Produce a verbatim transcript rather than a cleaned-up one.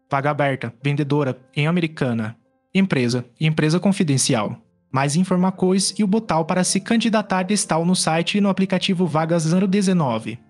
Vaga aberta, vendedora, em Americana. Empresa, empresa confidencial. Mais informações e o botão para se candidatar está no site e no aplicativo Vagas zero dezenove.